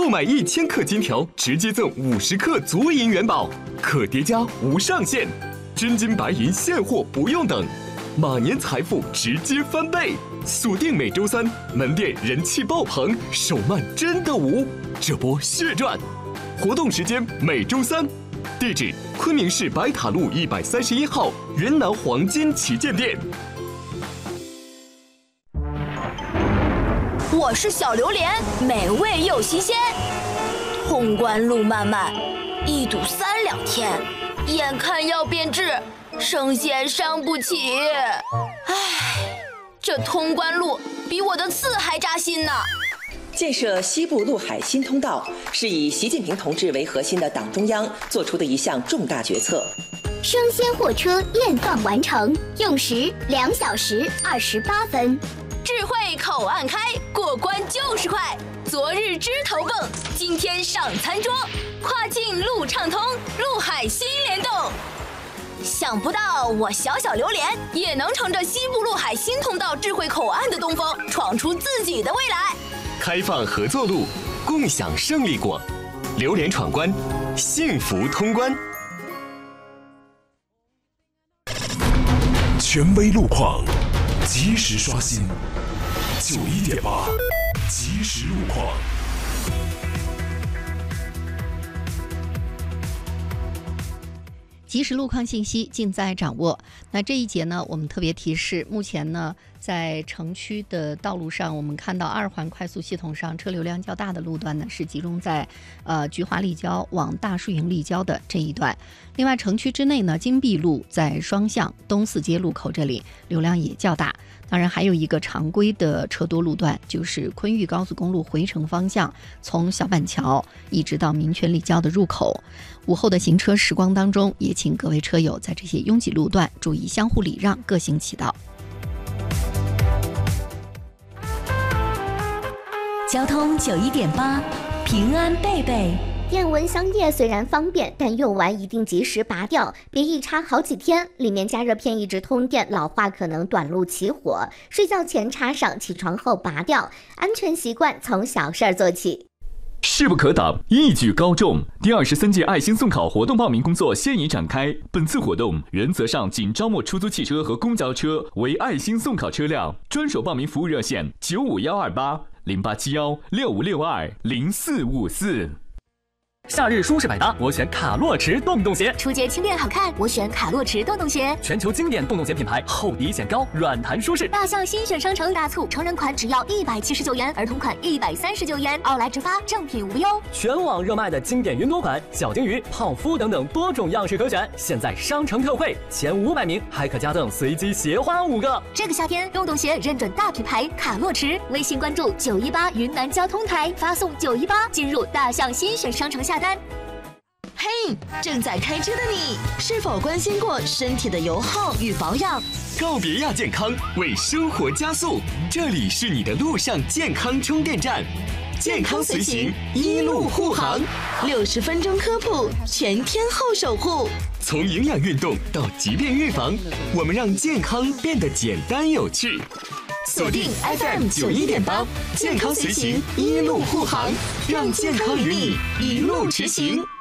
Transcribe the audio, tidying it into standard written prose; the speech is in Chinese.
购买1000克金条，直接赠50克足银元宝，可叠加无上限，真金白银现货不用等，马年财富直接翻倍。锁定每周3，门店人气爆棚，手慢真的无，这波血赚！活动时间每周3，地址昆明市白塔路131号云南黄金旗舰店。 我是小榴莲，美味又新鲜。通关路漫漫，一堵3两天，眼看要变质，生鲜伤不起。唉，这通关路比我的刺还扎心呢。 建设西部陆海新通道是以习近平同志为核心的党中央做出的一项重大决策。 生鲜货车验放完成，用时2小时28分。 智慧口岸开，过关就是快。昨日枝头蹦，今天上餐桌。跨境路畅通，陆海新联动。想不到我小小榴莲也能乘着西部陆海新通道智慧口岸的东风，闯出自己的未来。 开放合作路，共享胜利果。榴莲闯关，幸福通关。 权威路况，及时刷新。91.8，即时路况。 即时路况信息尽在掌握。那这一节呢，我们特别提示，目前呢，在城区的道路上，我们看到2环快速系统上车流量较大的路段呢，是集中在菊华立交往大树营立交的这一段。另外，城区之内呢，金碧路在双向东四街路口这里流量也较大。当然，还有一个常规的车多路段，就是昆玉高速公路回程方向，从小板桥一直到民权立交的入口。午后的行车时光当中，也请各位车友在这些拥挤路段注意相互礼让，各行其道。 交通91.8，平安贝贝。 电蚊香液虽然方便，但用完一定及时拔掉，别一插好几天。里面加热片一直通电，老化可能短路起火。睡觉前插上，起床后拔掉。安全习惯从小事儿做起。 势不可挡，一举高中。第23届爱心送考活动报名工作现已展开。本次活动原则上仅招募出租汽车和公交车为爱心送考车辆。专属报名服务热线951280875620454。 夏日舒适百搭，我选卡洛驰洞洞鞋。 初阶轻便好看，我选卡洛驰洞洞鞋。 全球经典洞洞鞋品牌，厚底显高，软弹舒适。 大象新选商城大促，成人款只要179元，儿童款139元，奥莱直发，正品无忧。 全网热卖的经典云朵款、小金鱼、泡芙等等多种样式可选，现在商城特惠，前500名还可加赠随机鞋花5个。 这个夏天，洞洞鞋认准大品牌卡洛驰，微信关注918云南交通台，发送918进入大象新选商城下单。 嘿，正在开车的你，是否关心过身体的油耗与保养？ 告别亚健康，为生活加速，这里是你的路上健康充电站，健康随行，一路护航 ，60分钟科普，全天候守护。 从营养运动到疾病预防，我们让健康变得简单有趣。锁定 FM 91.8，健康随行，一路护航，让健康与你一路驰行。